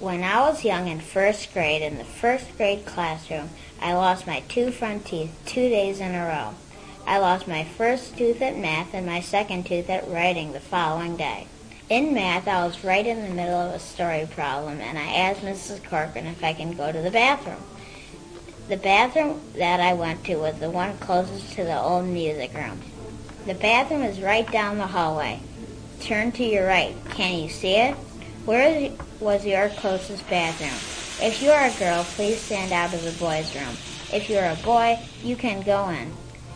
When I was young in first grade, in the first grade classroom, I lost my 2 front teeth 2 days in a row. I lost my first tooth at math and my second tooth at writing the following day. In math, I was right in the middle of a story problem, and I asked Mrs. Corcoran if I can go to the bathroom. The bathroom that I went to was the one closest to the old music room. The bathroom is right down the hallway. Turn to your right. Can you see it? Where was your closest bathroom? If you are a girl, please stand out of the boys' room. If you are a boy, you can go in.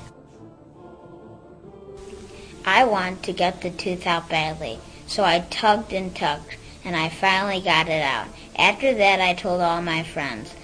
I wanted to get the tooth out badly, so I tugged and tugged, and I finally got it out. After that, I told all my friends.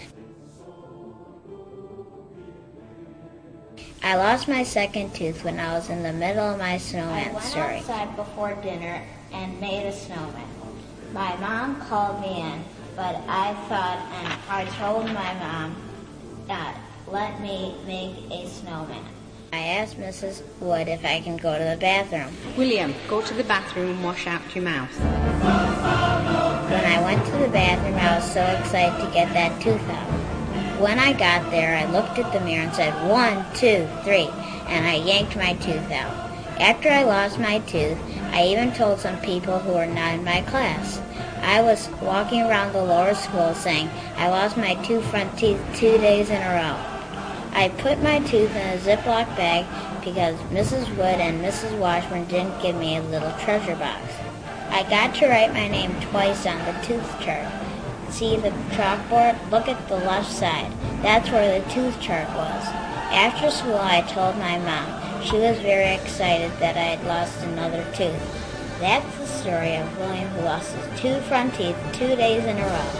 I lost my second tooth when I was in the middle of my snowman story. I went outside before dinner and made a snowman. My mom called me in, but I thought, and I told my mom, let me make a snowman. I asked Mrs. Wood if I can go to the bathroom. William, go to the bathroom and wash out your mouth. When I went to the bathroom, I was so excited to get that tooth out. When I got there, I looked at the mirror and said, 1, 2, 3, and I yanked my tooth out. After I lost my tooth, I even told some people who were not in my class. I was walking around the lower school saying, I lost my 2 front teeth 2 days in a row. I put my tooth in a Ziploc bag because Mrs. Wood and Mrs. Washburn didn't give me a little treasure box. I got to write my name twice on the tooth chart. See the chalkboard? Look at the left side. That's where the tooth chart was. After school, I told my mom. She was very excited that I had lost another tooth. That's the story of William who lost his 2 front teeth 2 days in a row.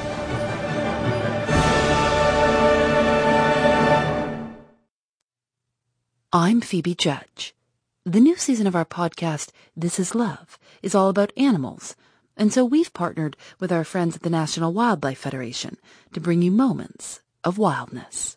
I'm Phoebe Judge. The new season of our podcast, This Is Love, is all about animals, and so we've partnered with our friends at the National Wildlife Federation to bring you moments of wildness.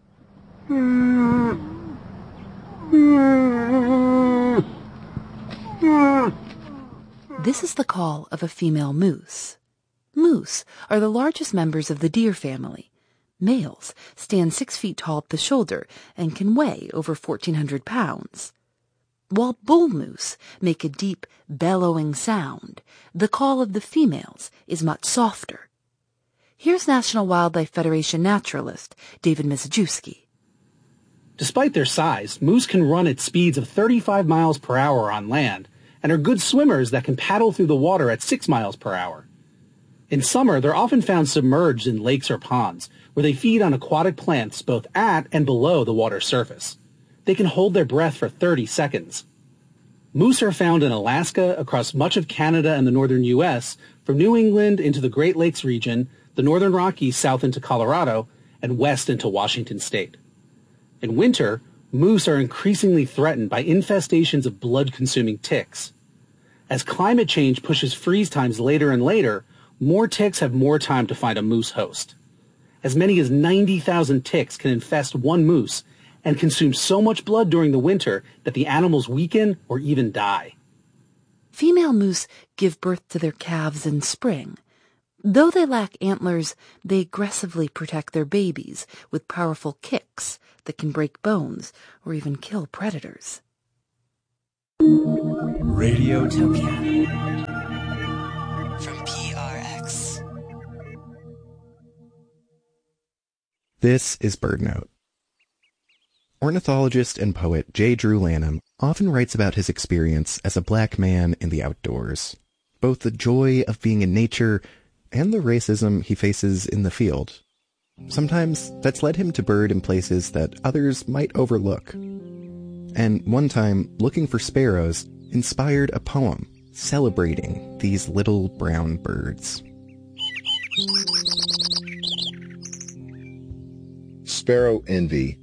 This is the call of a female moose. Moose are the largest members of the deer family. Males stand 6 feet tall at the shoulder and can weigh over 1,400 pounds. While bull moose make a deep, bellowing sound, the call of the females is much softer. Here's National Wildlife Federation naturalist David Mizejewski. Despite their size, moose can run at speeds of 35 miles per hour on land and are good swimmers that can paddle through the water at 6 miles per hour. In summer, they're often found submerged in lakes or ponds, where they feed on aquatic plants both at and below the water's surface. They can hold their breath for 30 seconds. Moose are found in Alaska, across much of Canada and the northern U.S., from New England into the Great Lakes region, the northern Rockies south into Colorado, and west into Washington state. In winter, moose are increasingly threatened by infestations of blood-consuming ticks. As climate change pushes freeze times later and later, more ticks have more time to find a moose host. As many as 90,000 ticks can infest one moose and consume so much blood during the winter that the animals weaken or even die. Female moose give birth to their calves in spring. Though they lack antlers, they aggressively protect their babies with powerful kicks that can break bones or even kill predators. Radiotopia from PRX. This is BirdNote. Ornithologist and poet J. Drew Lanham often writes about his experience as a black man in the outdoors, both the joy of being in nature and the racism he faces in the field. Sometimes that's led him to bird in places that others might overlook. And one time, looking for sparrows inspired a poem celebrating these little brown birds. Sparrow Envy.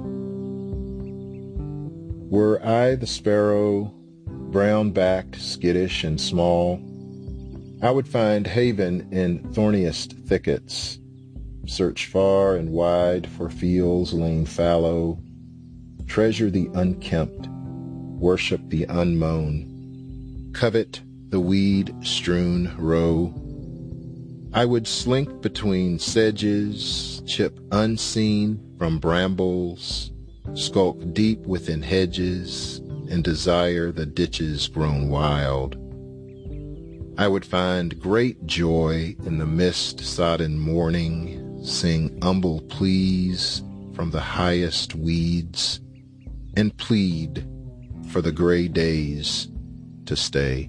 Were I the sparrow, brown-backed, skittish, and small, I would find haven in thorniest thickets, search far and wide for fields lain fallow, treasure the unkempt, worship the unmown, covet the weed-strewn row. I would slink between sedges, chip unseen from brambles, skulk deep within hedges, and desire the ditches grown wild. I would find great joy in the mist-sodden morning, sing humble pleas from the highest weeds, and plead for the gray days to stay.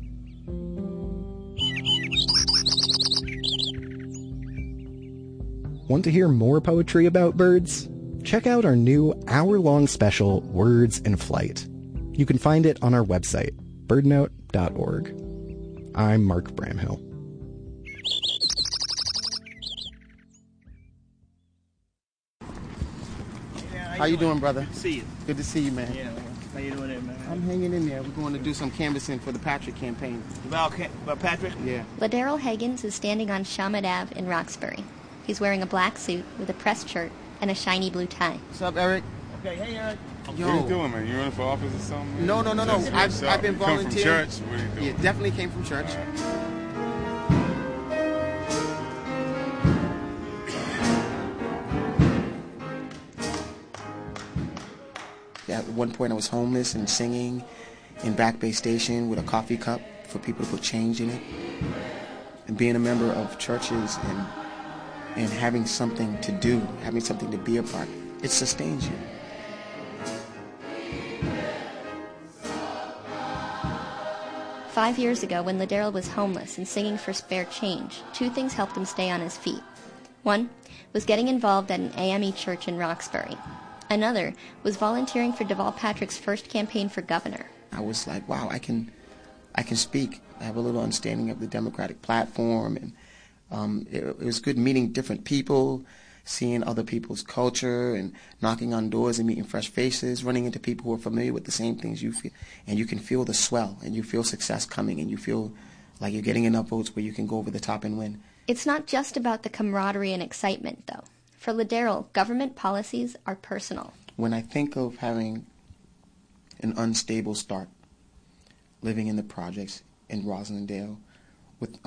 Want to hear more poetry about birds? Check out our new hour-long special, Words in Flight. You can find it on our website, birdnote.org. I'm Mark Bramhill. How you doing, brother? Good to see you. Good to see you, man. Yeah, how you doing there, man? I'm hanging in there. We're going to do some canvassing for the Patrick campaign. About Patrick? Yeah. LaDarrell Higgins is standing on Shamet Ave in Roxbury. He's wearing a black suit with a pressed shirt and a shiny blue tie. What's up, Eric? Okay, hey, Eric. Yo. What are you doing, man? You running for office or something? Man? No. I've been volunteering. Come from church? What are you doing? Yeah, definitely came from church. Yeah, at one point I was homeless and singing in Back Bay Station with a coffee cup for people to put change in it. And being a member of churches and having something to do, having something to be a part, it sustains you. "5 years ago, when LaDarrell was homeless and singing for spare change, two things helped him stay on his feet. One was getting involved at an AME church in Roxbury. Another was volunteering for Deval Patrick's first campaign for governor. I was like, wow, I can speak. I have a little understanding of the Democratic platform, and it was good meeting different people, seeing other people's culture, and knocking on doors and meeting fresh faces, running into people who are familiar with the same things you feel, and you can feel the swell, and you feel success coming, and you feel like you're getting enough votes where you can go over the top and win. It's not just about the camaraderie and excitement, though. For LaDarrell, government policies are personal. When I think of having an unstable start, living in the projects in Roslindale with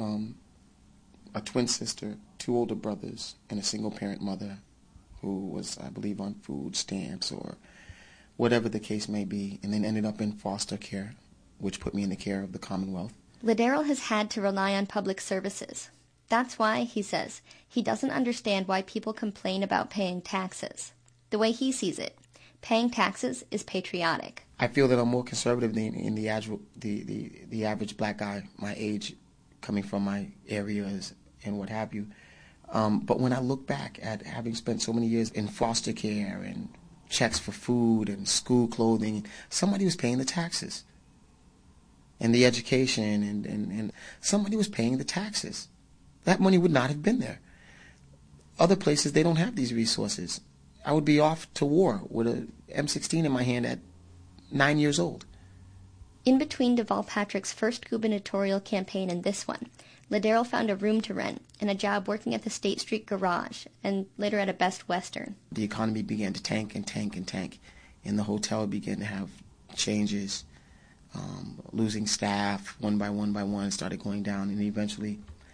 a twin sister, two older brothers, and a single-parent mother who was, I believe, on food stamps or whatever the case may be, and then ended up in foster care, which put me in the care of the Commonwealth. LaDarrell has had to rely on public services. That's why, he says, he doesn't understand why people complain about paying taxes. The way he sees it, paying taxes is patriotic. I feel that I'm more conservative than the average black guy my age, coming from my areas and what have you. But when I look back at having spent so many years in foster care and checks for food and school clothing, somebody was paying the taxes. And the education, and somebody was paying the taxes. That money would not have been there. Other places, they don't have these resources. I would be off to war with a M16 in my hand at 9 years old. In between Deval Patrick's first gubernatorial campaign and this one, LaDarrell found a room to rent and a job working at the State Street Garage and later at a Best Western. The economy began to tank and tank and tank, and the hotel began to have changes, losing staff one by one, started going down, and eventually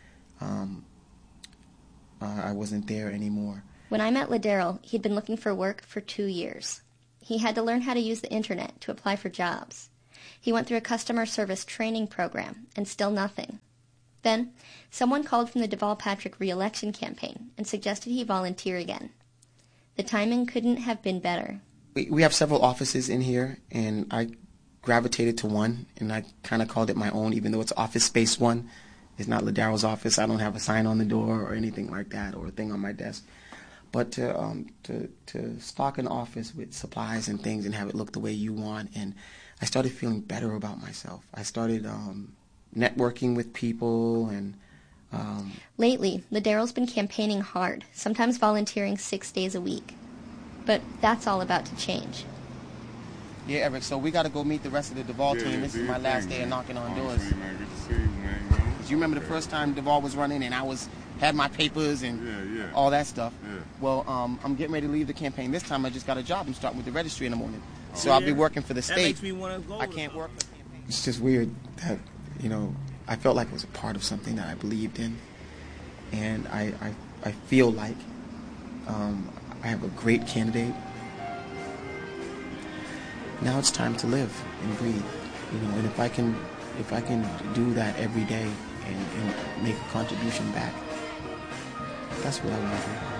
I wasn't there anymore. When I met LaDarrell, he'd been looking for work for 2 years. He had to learn how to use the internet to apply for jobs. He went through a customer service training program, and still nothing. Then, someone called from the Deval Patrick re-election campaign and suggested he volunteer again. The timing couldn't have been better. We have several offices in here, and I gravitated to one, and I kind of called it my own, even though it's Office Space 1. It's not LaDarrell's office. I don't have a sign on the door or anything like that, or a thing on my desk. But to stock an office with supplies and things and have it look the way you want, and I started feeling better about myself. I started networking with people, and lately, LaDarrell's been campaigning hard, sometimes volunteering 6 days a week. But that's all about to change. Yeah, Eric, so we got to go meet the rest of the Deval team. This is my last day of knocking on doors. Man, good to see you, man. You remember the first time Deval was running and I had my papers and all that stuff? Yeah. Well, I'm getting ready to leave the campaign. This time I just got a job. I'm starting with the registry in the morning. So I'll be working for the state. That makes me want to go. I can't work. It's just weird that, I felt like it was a part of something that I believed in. and I feel like I have a great candidate. Now it's time to live and breathe, and if I can do that every day and make a contribution back, that's what I want to do.